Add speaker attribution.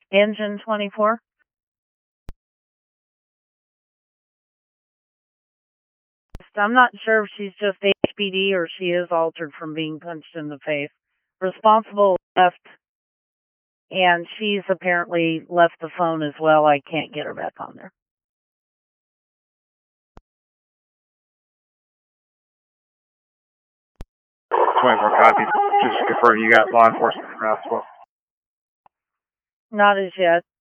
Speaker 1: Engine 24. I'm not sure if she's just HPD or she is altered from being punched in the face. Responsible left, and she's apparently left the phone as well. I can't get her back on there.
Speaker 2: 24 copies. Just confirm you got law enforcement around as well.
Speaker 1: Not as yet.